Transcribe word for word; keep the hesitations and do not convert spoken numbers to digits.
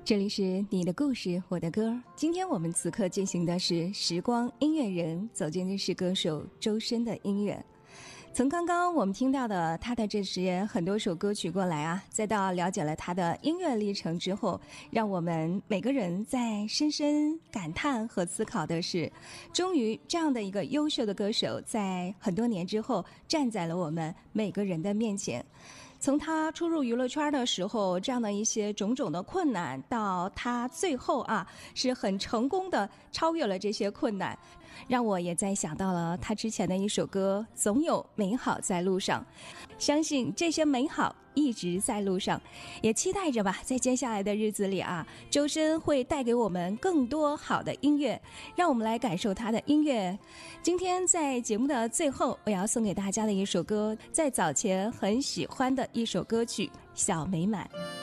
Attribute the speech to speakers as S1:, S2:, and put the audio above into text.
S1: 这里是你的故事我的歌，今天我们此刻进行的是时光音乐人走进的是歌手周深的音乐。从刚刚我们听到的他的这些很多首歌曲过来啊，再到了解了他的音乐历程之后，让我们每个人在深深感叹和思考的是，终于这样的一个优秀的歌手在很多年之后站在了我们每个人的面前。从他初入娱乐圈的时候，这样的一些种种的困难，到他最后啊是很成功的超越了这些困难，让我也在想到了他之前的一首歌《总有美好在路上》，相信这些美好一直在路上，也期待着吧，在接下来的日子里啊，周深会带给我们更多好的音乐，让我们来感受他的音乐。今天在节目的最后，我要送给大家的一首歌，在早前很喜欢的一首歌曲《小美满》。